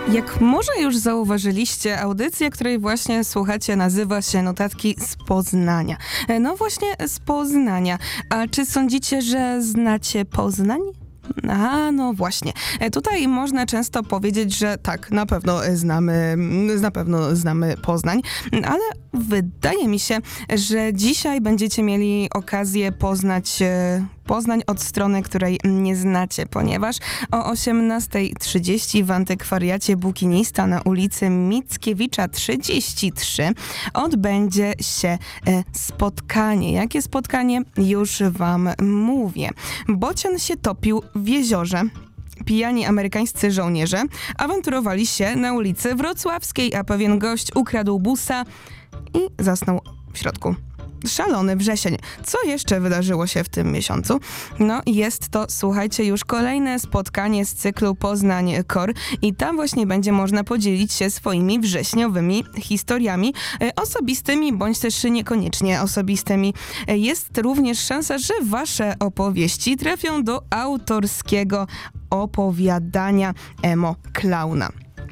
Jak może już zauważyliście, audycja, której właśnie słuchacie, nazywa się Notatki z Poznania. No właśnie z Poznania. A czy sądzicie, że znacie Poznań? No właśnie. Tutaj można często powiedzieć, że tak, na pewno znamy Poznań, ale wydaje mi się, że dzisiaj będziecie mieli okazję poznać Poznań od strony, której nie znacie, ponieważ o 18:30 w antykwariacie Bukinista na ulicy Mickiewicza 33 odbędzie się spotkanie. Jakie spotkanie? Już wam mówię. Bocian się topił w jeziorze. Pijani amerykańscy żołnierze awanturowali się na ulicy Wrocławskiej, a pewien gość ukradł busa i zasnął w środku. Szalony wrzesień. Co jeszcze wydarzyło się w tym miesiącu? No jest to, słuchajcie, już kolejne spotkanie z cyklu Poznań Core i tam właśnie będzie można podzielić się swoimi wrześniowymi historiami osobistymi, bądź też niekoniecznie osobistymi. Jest również szansa, że wasze opowieści trafią do autorskiego opowiadania Emo Klauna.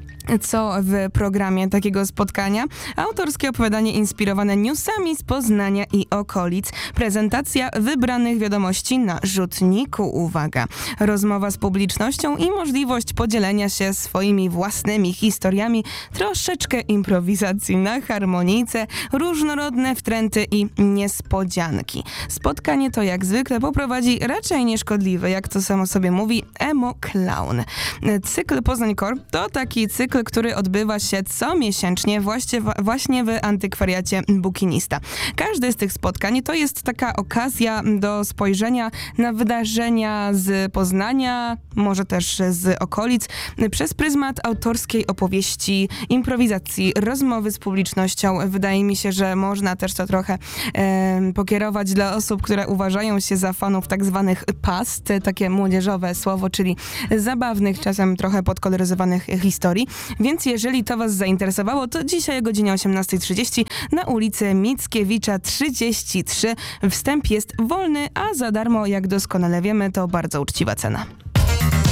Co w programie takiego spotkania? Autorskie opowiadanie inspirowane newsami z Poznania i okolic. Prezentacja wybranych wiadomości na rzutniku, uwaga. Rozmowa z publicznością i możliwość podzielenia się swoimi własnymi historiami. Troszeczkę improwizacji na harmonijce, różnorodne wtręty i niespodzianki. Spotkanie to jak zwykle poprowadzi raczej nieszkodliwy, jak to samo sobie mówi, Emo Clown. Cykl Poznań Core to taki cykl, który odbywa się comiesięcznie właśnie w antykwariacie Bukinista. Każde z tych spotkań to jest taka okazja do spojrzenia na wydarzenia z Poznania, może też z okolic, przez pryzmat autorskiej opowieści, improwizacji, rozmowy z publicznością. Wydaje mi się, że można też to trochę pokierować dla osób, które uważają się za fanów tak zwanych past, takie młodzieżowe słowo, czyli zabawnych, czasem trochę podkoloryzowanych historii. Więc jeżeli to was zainteresowało, to dzisiaj o godzinie 18:30 na ulicy Mickiewicza 33 wstęp jest wolny, a za darmo, jak doskonale wiemy, to bardzo uczciwa cena.